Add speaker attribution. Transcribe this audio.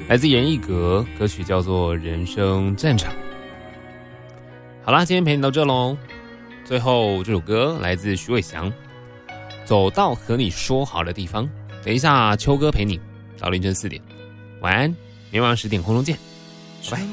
Speaker 1: 来自严艺格，歌曲叫做《人生战场》。好啦，今天陪你到这咯。最后这首歌来自徐伟翔，《走到和你说好的地方》。等一下秋哥陪你到凌晨4点，晚安，明晚10点空中见，拜拜。